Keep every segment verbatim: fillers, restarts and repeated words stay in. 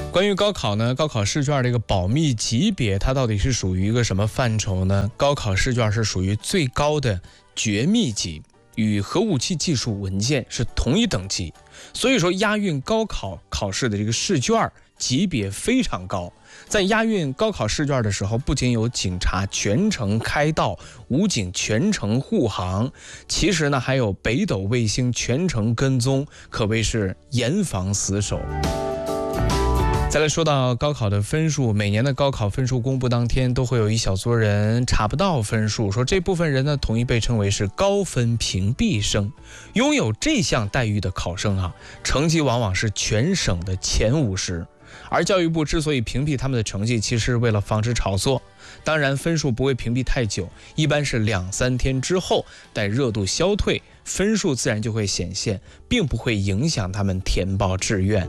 关于高考呢，高考试卷这个保密级别，它到底是属于一个什么范畴呢？高考试卷是属于最高的绝密级，与核武器技术文件是同一等级，所以说押运高考考试的这个试卷级别非常高。在押运高考试卷的时候，不仅有警察全程开道，武警全程护航，其实呢还有北斗卫星全程跟踪，可谓是严防死守。再来说到高考的分数，每年的高考分数公布当天，都会有一小撮人查不到分数，说这部分人呢，统一被称为是高分屏蔽生。拥有这项待遇的考生啊，成绩往往是全省的前五十。而教育部之所以屏蔽他们的成绩，其实是为了防止炒作。当然，分数不会屏蔽太久，一般是两三天之后，待热度消退，分数自然就会显现，并不会影响他们填报志愿。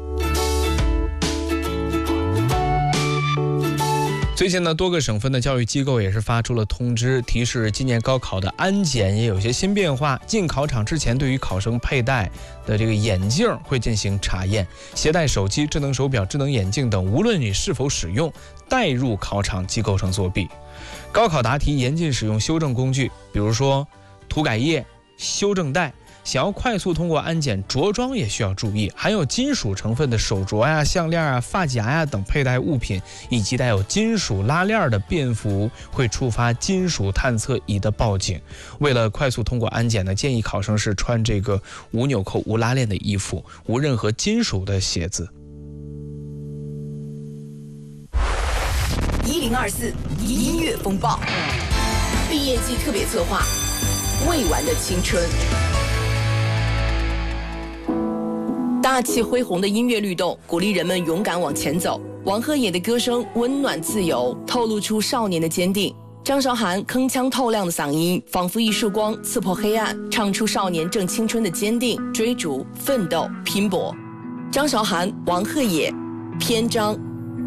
最近呢，多个省份的教育机构也是发出了通知，提示今年高考的安检也有些新变化。进考场之前，对于考生佩戴的这个眼镜会进行查验，携带手机、智能手表、智能眼镜等，无论你是否使用，带入考场即构成作弊。高考答题严禁使用修正工具，比如说涂改液、修正带。想要快速通过安检，着装也需要注意，含有金属成分的手镯呀、项链啊、发夹呀等佩戴物品，以及带有金属拉链的便服，会触发金属探测仪的报警。为了快速通过安检呢，建议考生是穿这个无纽扣、无拉链的衣服，无任何金属的鞋子。 一零二四音乐风暴，毕业季特别策划，未完的青春。大气恢宏的音乐律动，鼓励人们勇敢往前走。王鹤野的歌声温暖自由，透露出少年的坚定。张韶涵铿锵透亮的嗓音，仿佛一束光刺破黑暗，唱出少年正青春的坚定、追逐、奋斗、拼搏。张韶涵、王鹤野，篇章